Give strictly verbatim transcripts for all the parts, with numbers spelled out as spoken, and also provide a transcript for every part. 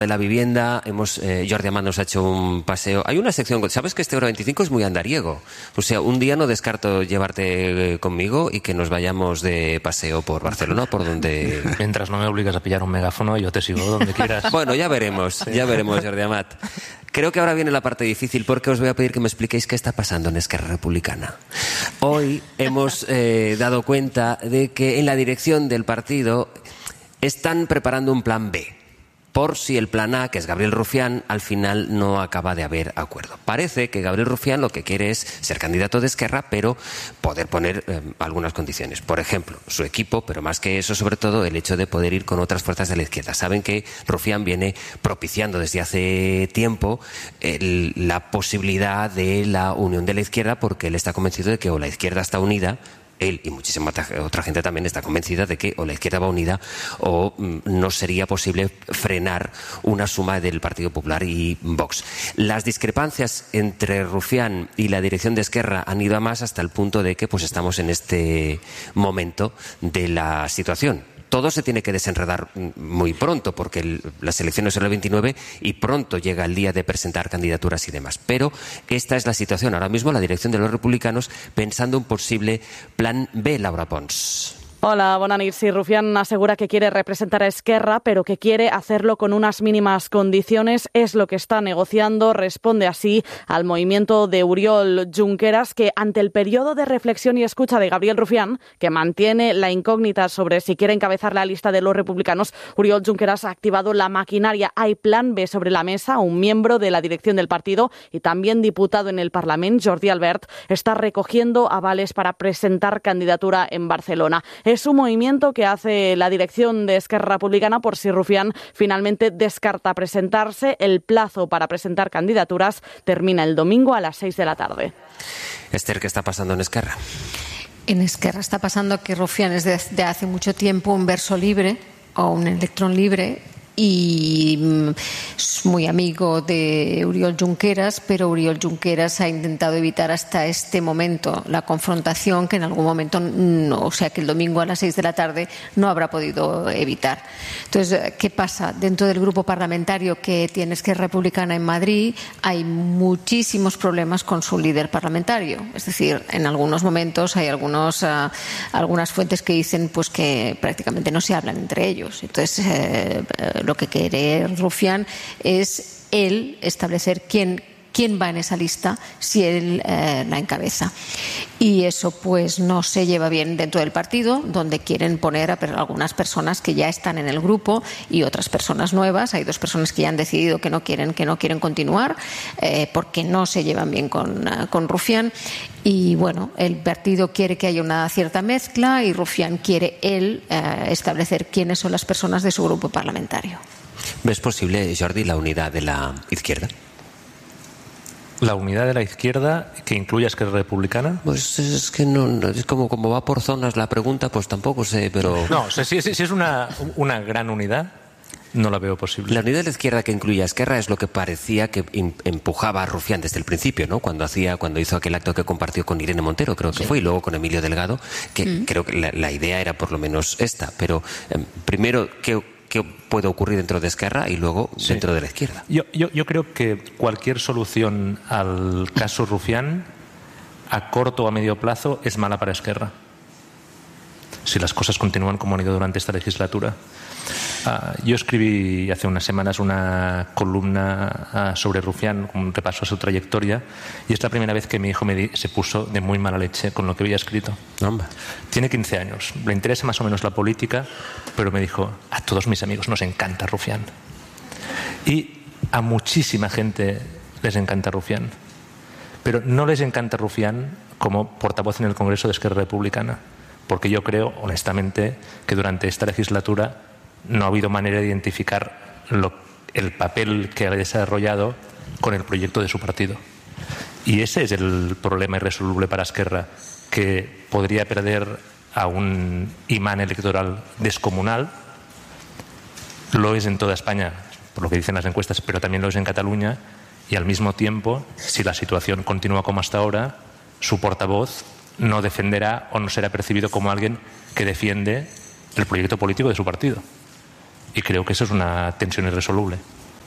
de la vivienda, hemos eh, Jordi Amat nos ha hecho un paseo. Hay una sección, sabes que este Euro veinticinco es muy andariego, o sea, un día no descarto llevarte eh, conmigo y que nos vayamos de paseo por Barcelona, por donde... Mientras no me obligas a pillar un megáfono, yo te sigo donde quieras. Bueno, ya veremos, ya veremos, Jordi Amat. Creo que ahora viene la parte difícil porque os voy a pedir que me expliquéis qué está pasando en Esquerra Republicana. Hoy hemos eh, dado cuenta de que en la dirección del partido están preparando un plan B, por si el plan A, que es Gabriel Rufián, al final no acaba de haber acuerdo. Parece que Gabriel Rufián lo que quiere es ser candidato de Esquerra, pero poder poner eh, algunas condiciones. Por ejemplo, su equipo, pero más que eso, sobre todo, el hecho de poder ir con otras fuerzas de la izquierda. Saben que Rufián viene propiciando desde hace tiempo el, la posibilidad de la unión de la izquierda, porque él está convencido de que o la izquierda está unida, él y muchísima otra gente también está convencida de que o la izquierda va unida o mm, no sería posible frenar una suma del Partido Popular y Vox. Las discrepancias entre Rufián y la dirección de Esquerra han ido a más hasta el punto de que pues estamos en este momento de la situación. Todo se tiene que desenredar muy pronto porque el, las elecciones son el veintinueve y pronto llega el día de presentar candidaturas y demás. Pero esta es la situación. Ahora mismo la dirección de los republicanos pensando un posible plan B, Laura Pons. Hola, bona nit. Sí, Rufián asegura que quiere representar a Esquerra, pero que quiere hacerlo con unas mínimas condiciones. Es lo que está negociando. Responde así al movimiento de Oriol Junqueras, que ante el periodo de reflexión y escucha de Gabriel Rufián, que mantiene la incógnita sobre si quiere encabezar la lista de los republicanos, Oriol Junqueras ha activado la maquinaria. Hay plan B sobre la mesa. Un miembro de la dirección del partido y también diputado en el Parlament, Jordi Albert, está recogiendo avales para presentar candidatura en Barcelona. Es un movimiento que hace la dirección de Esquerra Republicana por si Rufián finalmente descarta presentarse. El plazo para presentar candidaturas termina el domingo a las seis de la tarde. Esther, ¿qué está pasando en Esquerra? En Esquerra está pasando que Rufián es de hace mucho tiempo un verso libre o un electrón libre y es muy amigo de Oriol Junqueras, pero Oriol Junqueras ha intentado evitar hasta este momento la confrontación que en algún momento, no, o sea que el domingo a las seis de la tarde no habrá podido evitar. Entonces, ¿qué pasa? Dentro del grupo parlamentario que tiene Esquerra Republicana en Madrid hay muchísimos problemas con su líder parlamentario. Es decir, en algunos momentos hay algunos, uh, algunas fuentes que dicen pues que prácticamente no se hablan entre ellos. Entonces, eh, lo que quiere Rufián es él establecer quién, quién va en esa lista si él eh, la encabeza. Y eso pues no se lleva bien dentro del partido, donde quieren poner a algunas personas que ya están en el grupo y otras personas nuevas. Hay dos personas que ya han decidido que no quieren, que no quieren continuar eh, porque no se llevan bien con, uh, con Rufián. Y bueno, el partido quiere que haya una cierta mezcla y Rufián quiere él eh, establecer quiénes son las personas de su grupo parlamentario. ¿Ves posible, Jordi, la unidad de la izquierda? ¿La unidad de la izquierda que incluye a Esquerra Republicana? Pues es que no, no es como, como va por zonas la pregunta, pues tampoco sé, pero... No, si, si, si es una, una gran unidad, no la veo posible. La unidad de la izquierda que incluye a Esquerra es lo que parecía que empujaba a Rufián desde el principio, ¿no? Cuando hacía, cuando hizo aquel acto que compartió con Irene Montero, creo que sí. fue, y luego con Emilio Delgado, que mm. creo que la, la idea era por lo menos esta. Pero eh, primero, ¿qué, qué puede ocurrir dentro de Esquerra y luego sí. dentro de la izquierda? Yo, yo, yo creo que cualquier solución al caso Rufián, a corto o a medio plazo, es mala para Esquerra. Si las cosas continúan como han ido durante esta legislatura. Uh, yo escribí hace unas semanas una columna uh, sobre Rufián, un repaso a su trayectoria, y es la primera vez que mi hijo me di, se puso de muy mala leche con lo que había escrito. Hombre. Tiene quince años, le interesa más o menos la política, pero me dijo, a todos mis amigos nos encanta Rufián. Y a muchísima gente les encanta Rufián, pero no les encanta Rufián como portavoz en el Congreso de Esquerra Republicana, porque yo creo, honestamente, que durante esta legislatura no ha habido manera de identificar lo, el papel que ha desarrollado con el proyecto de su partido. Y ese es el problema irresoluble para Esquerra, que podría perder a un imán electoral descomunal. Lo es en toda España, por lo que dicen las encuestas, pero también lo es en Cataluña. Y al mismo tiempo, si la situación continúa como hasta ahora, su portavoz no defenderá o no será percibido como alguien que defiende el proyecto político de su partido. Y creo que eso es una tensión irresoluble.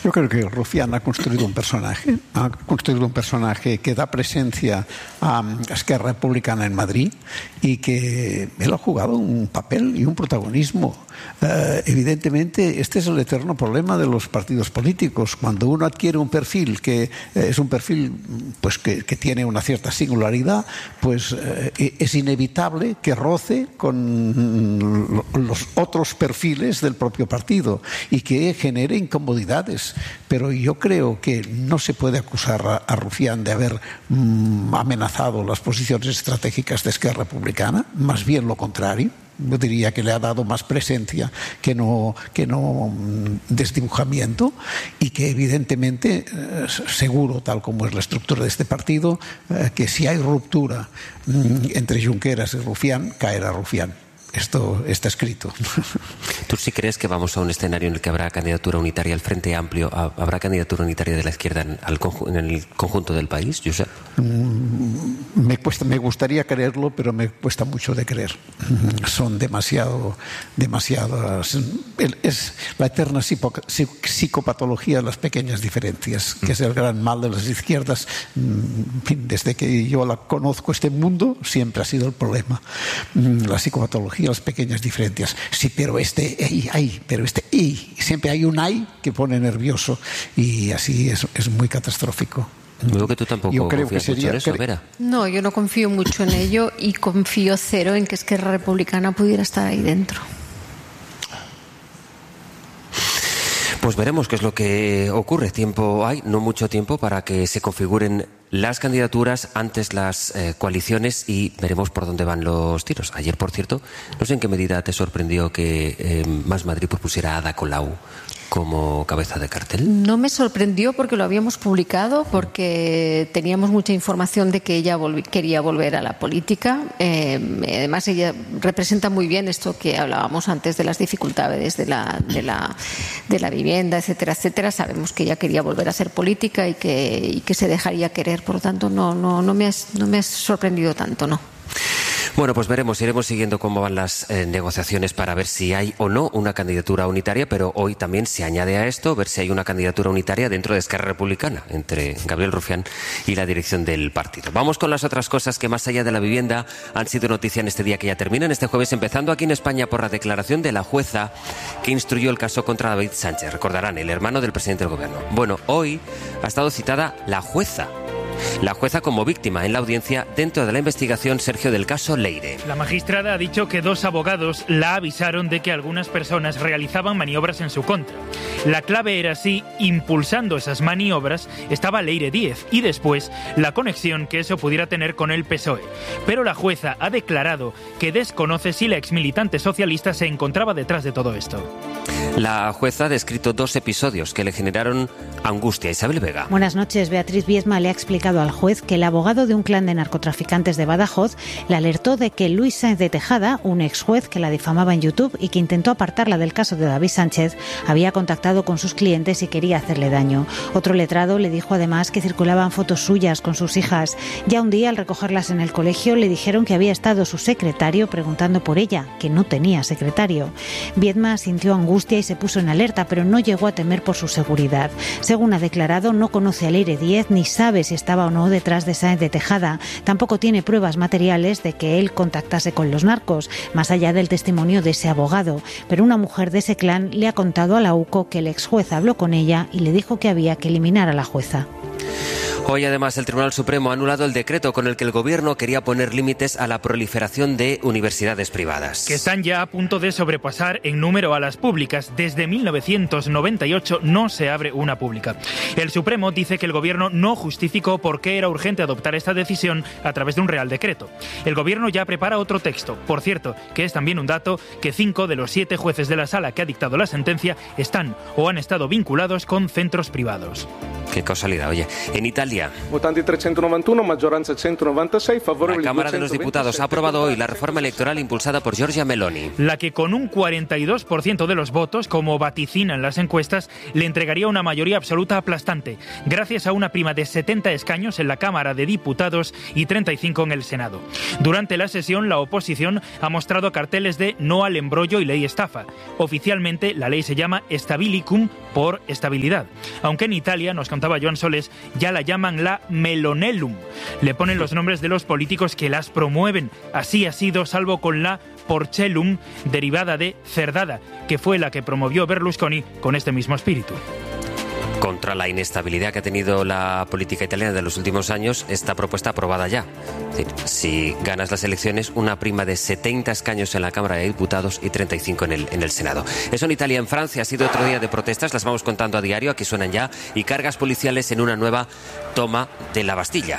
Yo creo que Rufián ha construido un personaje, ha construido un personaje que da presencia a Esquerra Republicana en Madrid y que él ha jugado un papel y un protagonismo. Eh, evidentemente, este es el eterno problema de los partidos políticos. Cuando uno adquiere un perfil que eh, es un perfil pues que, que tiene una cierta singularidad, pues eh, es inevitable que roce con los otros perfiles del propio partido y que genere incomodidades. Pero yo creo que no se puede acusar a, a Rufián de haber mmm, amenazado las posiciones estratégicas de Esquerra Republicana, más bien lo contrario. Yo diría que le ha dado más presencia que no, que no desdibujamiento, y que evidentemente, eh, seguro, tal como es la estructura de este partido, eh, que si hay ruptura mm, entre Junqueras y Rufián, caerá Rufián. Esto está escrito. ¿Tú sí crees que vamos a un escenario en el que habrá candidatura unitaria al Frente Amplio, habrá candidatura unitaria de la izquierda en, al conju en el conjunto del país, Josep? Me cuesta, me gustaría creerlo, pero me cuesta mucho de creer. Son demasiado, demasiadas. Es la eterna psicopatología de las pequeñas diferencias, que es el gran mal de las izquierdas. En fin, desde que yo la conozco, este mundo, siempre ha sido el problema. La psicopatología, las pequeñas diferencias. Sí, pero este, ay, ay, pero este, y siempre hay un ay que pone nervioso, y así es, es muy catastrófico. Veo que tú tampoco yo creo confías que sería, mucho en eso, cre Vera. No, yo no confío mucho en ello y confío cero en que Esquerra Republicana pudiera estar ahí dentro. Pues veremos qué es lo que ocurre. Tiempo hay, no mucho tiempo, para que se configuren las candidaturas, antes las eh, coaliciones, y veremos por dónde van los tiros. Ayer, por cierto, no sé en qué medida te sorprendió que eh, Más Madrid propusiera a Ada Colau como cabeza de cartel. No me sorprendió porque lo habíamos publicado, porque teníamos mucha información de que ella volv- quería volver a la política. Eh, además, ella representa muy bien esto que hablábamos antes de las dificultades de la, de la, de la vivienda, etcétera, etcétera. Sabemos que ella quería volver a ser política y que, y que se dejaría querer. Por lo tanto, no, no, no, me, has, no me ha sorprendido tanto, ¿no? Bueno, pues veremos, iremos siguiendo cómo van las eh, negociaciones para ver si hay o no una candidatura unitaria, pero hoy también se añade a esto ver si hay una candidatura unitaria dentro de Esquerra Republicana, entre Gabriel Rufián y la dirección del partido. Vamos con las otras cosas que, más allá de la vivienda, han sido noticia en este día que ya termina, en este jueves, empezando aquí en España por la declaración de la jueza que instruyó el caso contra David Sánchez. Recordarán, el hermano del presidente del gobierno. Bueno, hoy ha estado citada la jueza. La jueza como víctima en la audiencia dentro de la investigación, Sergio, del caso Leire. La magistrada ha dicho que dos abogados la avisaron de que algunas personas realizaban maniobras en su contra. La clave era si, impulsando esas maniobras, estaba Leire Díez, y después la conexión que eso pudiera tener con el P S O E. Pero la jueza ha declarado que desconoce si la exmilitante socialista se encontraba detrás de todo esto. La jueza ha descrito dos episodios que le generaron angustia. Isabel Vega. Buenas noches. Beatriz Viedma le ha explicado al juez que el abogado de un clan de narcotraficantes de Badajoz le alertó de que Luis Sáenz de Tejada, un ex juez que la difamaba en YouTube y que intentó apartarla del caso de David Sánchez, había contactado con sus clientes y quería hacerle daño. Otro letrado le dijo además que circulaban fotos suyas con sus hijas. Ya un día, al recogerlas en el colegio, le dijeron que había estado su secretario preguntando por ella, que no tenía secretario. Viedma sintió angustia y se puso en alerta, pero no llegó a temer por su seguridad. Según ha declarado, no conoce a Leire Díez ni sabe si estaba o no detrás de Sáenz de Tejada. Tampoco tiene pruebas materiales de que él contactase con los narcos, más allá del testimonio de ese abogado. Pero una mujer de ese clan le ha contado a la U C O que el ex juez habló con ella y le dijo que había que eliminar a la jueza. Hoy, además, el Tribunal Supremo ha anulado el decreto con el que el Gobierno quería poner límites a la proliferación de universidades privadas. Que están ya a punto de sobrepasar en número a las públicas. Desde mil novecientos noventa y ocho no se abre una pública. El Supremo dice que el Gobierno no justificó por qué era urgente adoptar esta decisión a través de un Real Decreto. El Gobierno ya prepara otro texto. Por cierto, que es también un dato, que cinco de los siete jueces de la sala que ha dictado la sentencia están o han estado vinculados con centros privados. Qué casualidad. Oye, en Italia, Votanti trecentovantuno, maggioranza centonovantasei, la favorevoli Cámara de los duecentoventisiete. Diputados ha aprobado hoy la reforma electoral impulsada por Giorgia Meloni. La que con un cuarenta y dos por ciento de los votos, como vaticinan las encuestas, le entregaría una mayoría absoluta aplastante, gracias a una prima de setenta escaños en la Cámara de Diputados y treinta y cinco en el Senado. Durante la sesión, la oposición ha mostrado carteles de no al embrollo y ley estafa. Oficialmente, la ley se llama Stabilicum por estabilidad, aunque en Italia, nos contaba Joan Soles, ya la llaman la Melonellum. Le ponen los nombres de los políticos que las promueven. Así ha sido, salvo con la Porcellum, derivada de cerdada, que fue la que promovió Berlusconi con este mismo espíritu. Contra la inestabilidad que ha tenido la política italiana de los últimos años, esta propuesta aprobada ya. Es decir, si ganas las elecciones, una prima de setenta escaños en la Cámara de Diputados y treinta y cinco en el, en el Senado. Eso en Italia. En Francia ha sido otro día de protestas, las vamos contando a diario, aquí suenan ya, y cargas policiales en una nueva toma de la Bastilla.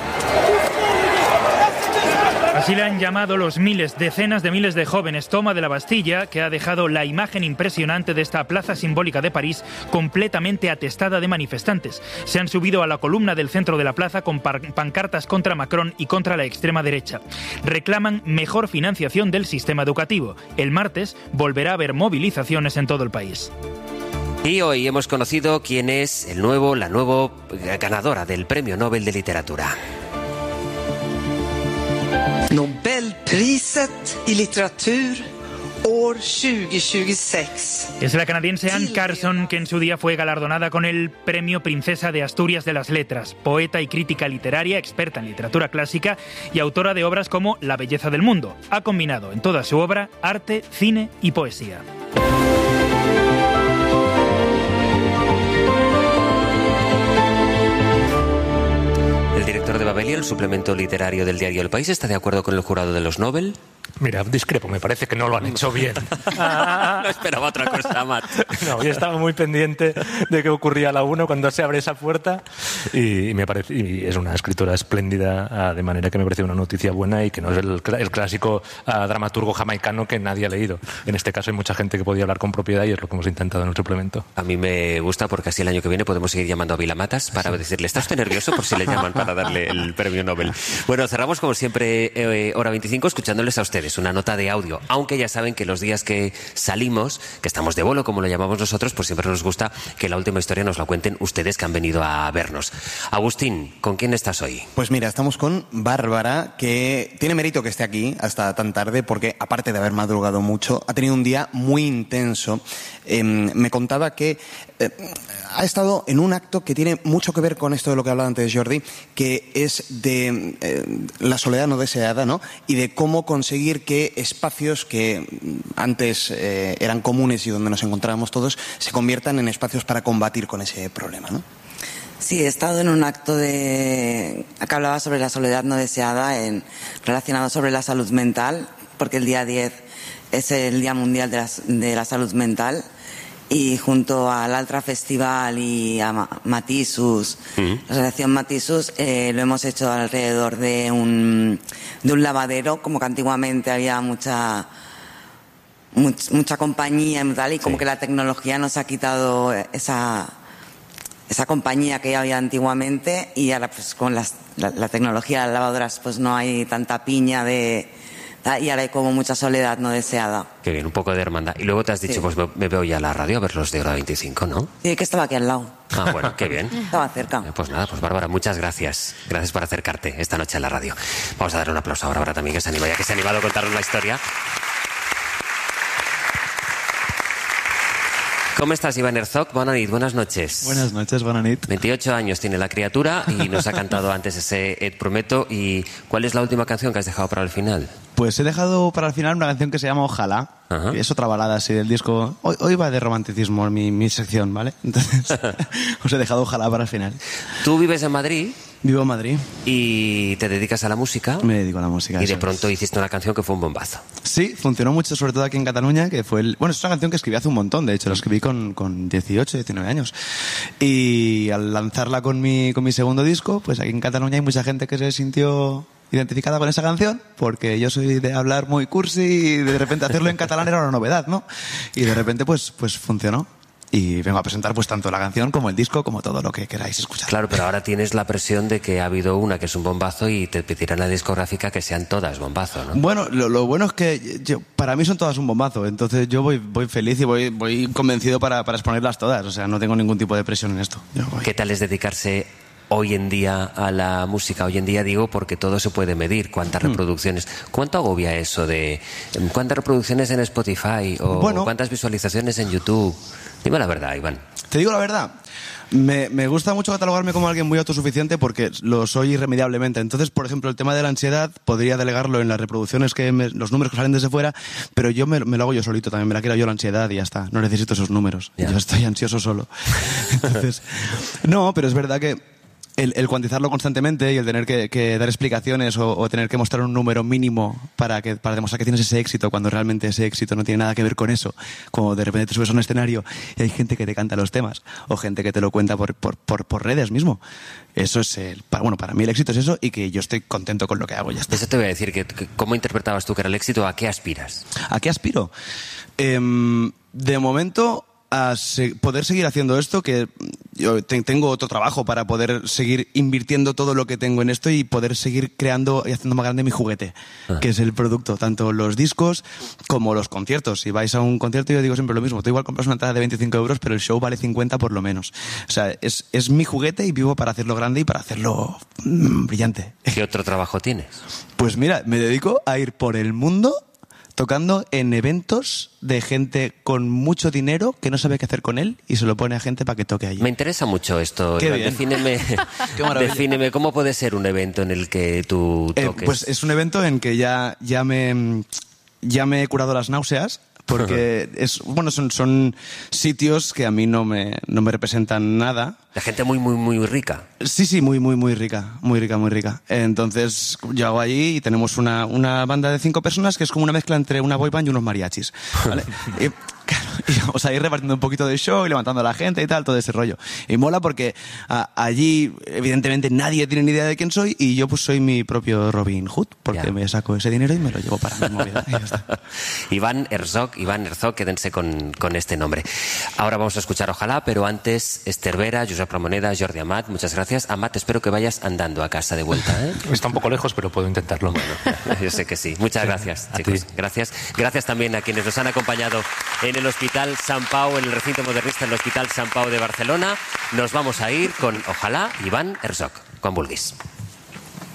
Así le han llamado los miles, decenas de miles de jóvenes. Toma de la Bastilla, que ha dejado la imagen impresionante de esta plaza simbólica de París completamente atestada de manifestantes. Se han subido a la columna del centro de la plaza con pancartas contra Macron y contra la extrema derecha. Reclaman mejor financiación del sistema educativo. El martes volverá a haber movilizaciones en todo el país. Y hoy hemos conocido quién es el nuevo, la nueva ganadora del Premio Nobel de Literatura. Nobelpriset i litteratur år dos mil veintiséis. Es la canadiense Anne Carson, que en su día fue galardonada con el Premio Princesa de Asturias de las Letras, poeta y crítica literaria, experta en literatura clásica y autora de obras como La belleza del mundo. Ha combinado en toda su obra arte, cine y poesía. El director de Babel y el suplemento literario del diario El País está de acuerdo con el jurado de los Nobel. Mira, discrepo, me parece que no lo han hecho bien. No esperaba otra cosa, Matt. No, yo estaba muy pendiente de qué ocurría a la una cuando se abre esa puerta y, y me parece y es una escritora espléndida, de manera que me parece una noticia buena y que no es el, el clásico uh, dramaturgo jamaicano que nadie ha leído. En este caso hay mucha gente que podía hablar con propiedad y es lo que hemos intentado en el suplemento. A mí me gusta porque así el año que viene podemos seguir llamando a Vilamatas para sí. decirle, ¿está usted nervioso? Por si le llaman para darle el premio Nobel. Bueno, cerramos como siempre eh, hora veinticinco escuchándoles a ustedes una nota de audio, aunque ya saben que los días que salimos, que estamos de bolo como lo llamamos nosotros, pues siempre nos gusta que la última historia nos la cuenten ustedes que han venido a vernos. Agustín, ¿con quién estás hoy? Pues mira, estamos con Bárbara, que tiene mérito que esté aquí hasta tan tarde porque aparte de haber madrugado mucho, ha tenido un día muy intenso. Eh, me contaba que eh, ha estado en un acto que tiene mucho que ver con esto de lo que hablaba antes Jordi, que es de eh, la soledad no deseada, ¿no? Y de cómo conseguir que espacios que antes eh, eran comunes y donde nos encontrábamos todos se conviertan en espacios para combatir con ese problema, ¿no? Sí, he estado en un acto de que hablaba sobre la soledad no deseada, en, relacionado sobre la salud mental, porque el día diez es el Día Mundial de la, de la Salud Mental. Y junto al Altra Festival y a Matissus, uh-huh. la Asociación Matissus, eh, lo hemos hecho alrededor de un, de un lavadero, como que antiguamente había mucha much, mucha compañía y tal, y como sí. que la tecnología nos ha quitado esa, esa compañía que había antiguamente, y ahora pues con las, la, la tecnología de las lavadoras pues no hay tanta piña de... Y ahora hay como mucha soledad no deseada. Qué bien, un poco de hermandad. Y luego te has dicho, sí. pues me, me veo ya a la radio a ver los de hora veinticinco, ¿no? Sí, que estaba aquí al lado. Ah, bueno, qué bien. Estaba cerca. Eh, pues nada, pues Bárbara, muchas gracias. Gracias por acercarte esta noche a la radio. Vamos a dar un aplauso a Bárbara también, que se anima, ya que se ha animado a contarnos la historia. ¿Cómo estás, Iván Herzog? Buenas noches, buenas noches. Buenas noches, buenas noches. veintiocho años tiene la criatura y nos ha cantado antes ese Et Prometo. ¿Y cuál es la última canción que has dejado para el final? Pues he dejado para el final una canción que se llama Ojalá. Ajá. Es otra balada así del disco. Hoy, hoy va de romanticismo mi, mi sección, ¿vale? Entonces os he dejado Ojalá para el final. ¿Tú vives en Madrid? Vivo en Madrid. ¿Y te dedicas a la música? Me dedico a la música. Y de pronto es. hiciste una canción que fue un bombazo. Sí, funcionó mucho, sobre todo aquí en Cataluña, que fue el... Bueno, es una canción que escribí hace un montón, de hecho, la escribí con, con dieciocho, diecinueve años. Y al lanzarla con mi, con mi segundo disco, pues aquí en Cataluña hay mucha gente que se sintió identificada con esa canción, porque yo soy de hablar muy cursi y de repente hacerlo en catalán era una novedad, ¿no? Y de repente pues, pues funcionó. y vengo a presentar pues tanto la canción como el disco, como todo lo que queráis escuchar. Claro, pero ahora tienes la presión de que ha habido una que es un bombazo y te pedirán la discográfica que sean todas bombazo, ¿no? Bueno, lo, lo bueno es que yo, para mí son todas un bombazo, entonces yo voy, voy feliz y voy, voy convencido para, para exponerlas todas, o sea, no tengo ningún tipo de presión en esto. ¿Qué tal es dedicarse hoy en día a la música? Hoy en día digo porque todo se puede medir, cuántas reproducciones. ¿Cuánto agobia eso de cuántas reproducciones en Spotify o bueno, cuántas visualizaciones en YouTube? Dime la verdad, Iván. Te digo la verdad. Me, me gusta mucho catalogarme como alguien muy autosuficiente porque lo soy irremediablemente. Entonces, por ejemplo, el tema de la ansiedad podría delegarlo en las reproducciones, que me, los números que salen desde fuera, pero yo me, me lo hago yo solito también, me la quiero yo la ansiedad y ya está. No necesito esos números. Yeah. Yo estoy ansioso solo. Entonces, no, pero es verdad que El, el cuantizarlo constantemente y el tener que, que dar explicaciones o, o tener que mostrar un número mínimo para, que, para demostrar que tienes ese éxito cuando realmente ese éxito no tiene nada que ver con eso, como de repente te subes a un escenario y hay gente que te canta los temas o gente que te lo cuenta por, por, por, por redes mismo. Eso es el, bueno, para mí el éxito es eso y que yo estoy contento con lo que hago, ya está. Eso te voy a decir, que, que ¿cómo interpretabas tú que era el éxito? ¿A qué aspiras? ¿A qué aspiro? Eh, de momento a se, poder seguir haciendo esto, que yo te, tengo otro trabajo para poder seguir invirtiendo todo lo que tengo en esto y poder seguir creando y haciendo más grande mi juguete, ah. que es el producto, tanto los discos como los conciertos. Si vais a un concierto, yo digo siempre lo mismo, tú igual compras una entrada de veinticinco euros, pero el show vale cincuenta por lo menos. O sea, es, es mi juguete y vivo para hacerlo grande y para hacerlo mmm, brillante. ¿Qué otro trabajo tienes? Pues mira, me dedico a ir por el mundo tocando en eventos de gente con mucho dinero que no sabe qué hacer con él y se lo pone a gente para que toque allí. Me interesa mucho esto. Qué bien. Defíneme, defíneme cómo puede ser un evento en el que tú toques. Eh, pues es un evento en que ya, ya, me, ya me he curado las náuseas. Porque es, bueno, son, son sitios que a mí no me, no me representan nada. La gente muy, muy, muy rica. Sí, sí, muy, muy, muy rica. Muy rica, muy rica. Entonces, yo hago allí y tenemos una, una banda de cinco personas que es como una mezcla entre una boy band y unos mariachis. ¿Vale? y, claro, y vamos a ir repartiendo un poquito de show y levantando a la gente y tal, todo ese rollo. Y mola porque a, allí, evidentemente, nadie tiene ni idea de quién soy y yo pues soy mi propio Robin Hood, porque yeah. me saco ese dinero y me lo llevo para mi movida. Y ya está. Iván Herzog, Iván Herzog, quédense con, con este nombre. Ahora vamos a escuchar Ojalá, pero antes Esther Vera, Josep Ramoneda, Jordi Amat, muchas gracias. Amat, espero que vayas andando a casa de vuelta, ¿eh? Está un poco lejos, pero puedo intentarlo. Bueno, yo sé que sí. Muchas gracias, chicos. Gracias. Gracias también a quienes nos han acompañado en el Hospital Sant Pau, en el recinto modernista del Hospital Sant Pau de Barcelona. Nos vamos a ir con Ojalá, Iván Herzog. Quan vulguis.